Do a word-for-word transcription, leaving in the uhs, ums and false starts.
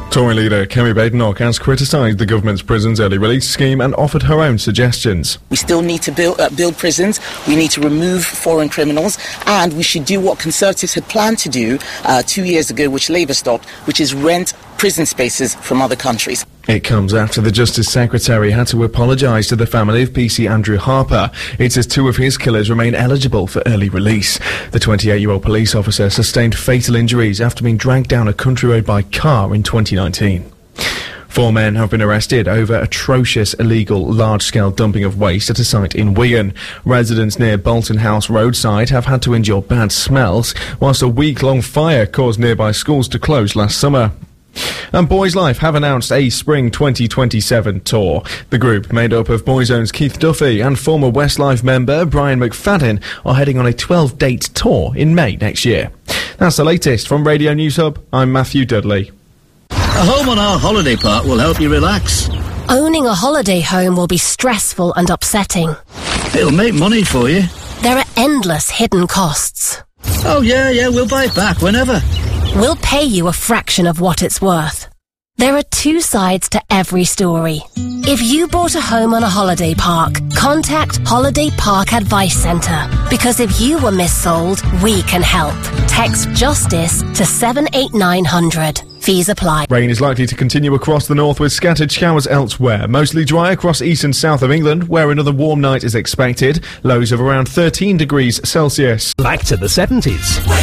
Tory leader Kemi Badenoch has criticised the government's prisons early release scheme and offered her own suggestions. We still need to build, uh, build prisons, we need to remove foreign criminals, and we should do what Conservatives had planned to do uh, two years ago, which Labour stopped, which is rent prison spaces from other countries. It comes after the Justice Secretary had to apologise to the family of P C Andrew Harper. It says two of his killers remain eligible for early release. The twenty-eight-year-old police officer sustained fatal injuries after being dragged down a country road by car in twenty nineteen. Four men have been arrested over atrocious illegal large-scale dumping of waste at a site in Wigan. Residents near Bolton House roadside have had to endure bad smells, whilst a week-long fire caused nearby schools to close last summer. And Boys Life have announced a Spring twenty twenty-seven tour. The group, made up of Boyzone's Keith Duffy and former Westlife member Brian McFadden, are heading on a twelve-date tour in May next year. That's the latest from Radio News Hub. I'm Matthew Dudley. A home on our holiday park will help you relax. Owning a holiday home will be stressful and upsetting. It'll make money for you. There are endless hidden costs. Oh yeah, yeah, we'll buy it back whenever. We'll pay you a fraction of what it's worth. There are two sides to every story. If you bought a home on a holiday park, contact Holiday Park Advice Centre, because if you were missold, we can help. Text JUSTICE to seven eight nine hundred. Fees apply. Rain is likely to continue across the north with scattered showers elsewhere. Mostly dry across east and south of England, where another warm night is expected. Lows of around thirteen degrees Celsius. Back to the seventies.